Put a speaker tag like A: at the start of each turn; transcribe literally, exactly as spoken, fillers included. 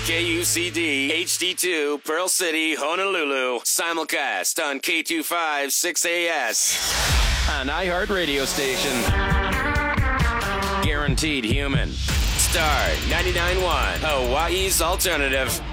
A: K U C D, H D two, Pearl City, Honolulu. Simulcast on K two five six A S. An iHeart radio station. Guaranteed human. Star ninety-nine point one, Hawaii's alternative.